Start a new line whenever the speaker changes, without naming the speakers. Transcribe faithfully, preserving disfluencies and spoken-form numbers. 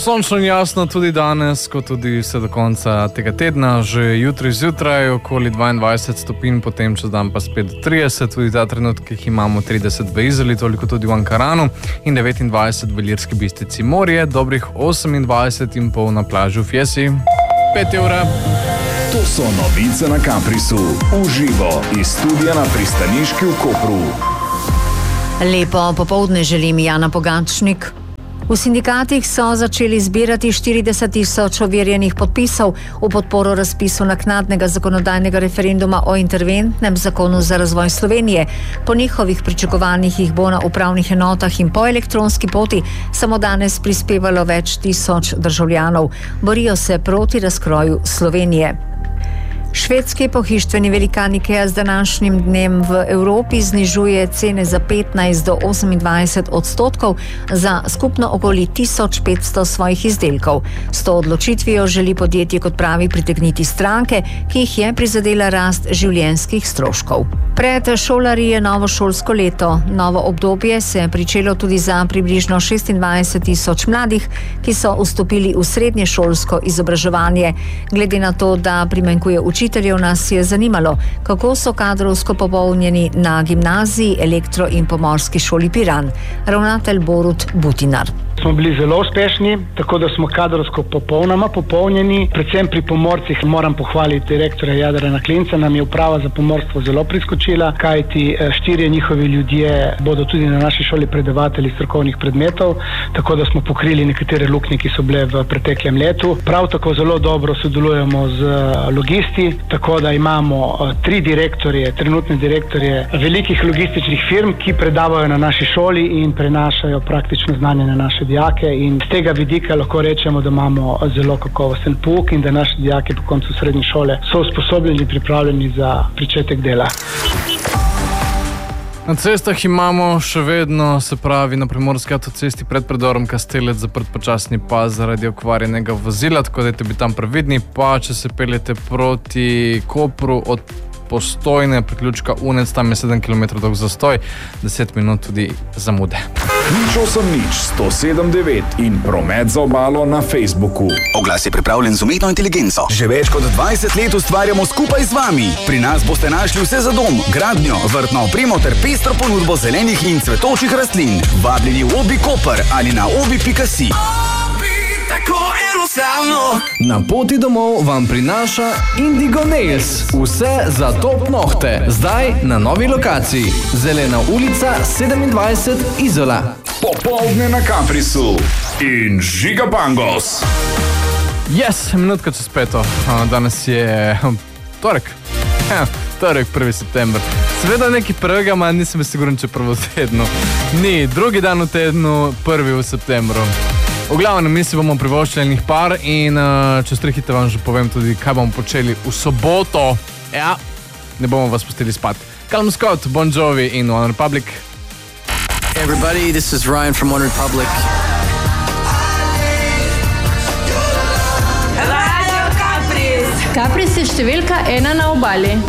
Sončno in jasno tudi danes, kot tudi vse do konca tega tedna, že jutri zjutraj okoli dvaindvajset stopinj, potem čez dan pa spet do trideset, tudi ta trenutek jih imamo trideset v Izoli, toliko tudi v Ankaranu in devetindvajset v Ilirski Bistrici. Morje, dobrih osemindvajset in pol na plaži v Fiesi. Pet ura.
To so novice na Kaprisu, uživo iz studia na Pristaniški v Kopru.
Lepo popoldne želim, Jana Pogačnik. V sindikatih so začeli zbirati štirideset tisoč overjenih podpisov v podporo razpisu naknadnega zakonodajnega referenduma o interventnem zakonu za razvoj Slovenije. Po njihovih pričakovanjih jih bo na upravnih enotah in po elektronski poti samo danes prispevalo več tisoč državljanov. Borijo se proti razkroju Slovenije. Švedski pohištveni velikan IKEA z današnjim dnem v Evropi znižuje cene za petnajst do osemindvajset odstotkov za skupno okoli tisoč petsto svojih izdelkov. S to odločitvijo želi podjetje, kot pravi, pritegniti stranke, ki jih je prizadela rast življenjskih stroškov. Pred šolarji je novo šolsko leto. Novo obdobje se je pričelo tudi za približno šestindvajset tisoč mladih, ki so vstopili v srednje šolsko izobraževanje. Glede na to, da primanjkuje učiteljev, nas je zanimalo, kako so kadrovsko popolnjeni na gimnaziji, elektro in pomorski šoli Piran. Ravnatelj Borut Butinar.
Smo bili zelo uspešni, tako da smo kadrovsko popolnoma popolnjeni. Predvsem pri pomorcih moram pohvaliti direktorja Jadrana Klinca, nam je uprava za pomorstvo zelo priskočila, kajti štirje njihovi ljudje bodo tudi na naši šoli predavatelji strokovnih predmetov, tako da smo pokrili nekatere luknje, ki so bile v preteklem letu. Prav tako zelo dobro sodelujemo z logisti, tako da imamo tri direktorje, trenutne direktorje velikih logističnih firm, ki predavajo na naši šoli in prenašajo praktično znanje na naše dijake, in z tega vidika lahko rečemo, da imamo zelo kakovosten pouk in da naši dijaki po koncu srednje šole so usposobljeni in pripravljeni za pričetek dela.
Na cestah imamo še vedno, se pravi, na primorski avtocesti pred predorom Kastelec zaprt počasni pas zaradi okvarjenega vozila, tako da bi tam previdni, pa če se peljete proti Kopru od Postojne, priključka Unec, tam je sedem kilometrov dolg zastoj, deset minut tudi zamude.
Nič osem nič, sto sedem devet in promet za obalo na Facebooku.
Oglas je pripravljen z umetno inteligenco. Že več kot dvajset let ustvarjamo skupaj z vami. Pri nas boste našli vse za dom, gradnjo, vrtno opremo ter pestro ponudbo zelenih in cvetočih rastlin. Vabljeni v Obi Koper ali na obi pika si.
Na poti domov vam prinaša Indigo Nails. Vse za top nohte. Zdaj na novi lokaciji. Zelena ulica sedemindvajset Izola.
Popoldne na Kaprisu in Žiga Bangos.
Yes, minutka čez peto. Danes je torek. Torek, prvi september. Seveda neki prvega, ma nisem siguren, če prvo v tednu. Ni, drugi dan v tednu, prvi v septembru. V glavnem, mi si bomo privoščili enih par in uh, čez tri hite vam že povem tudi, kaj bomo počeli v soboto. Ja, ne bomo vas pustili spat. Callum Scott, Bon Jovi in One Republic.
Hey everybody, this is Ryan from One Republic.
Radio Kapris. Kapris je številka ena na obali.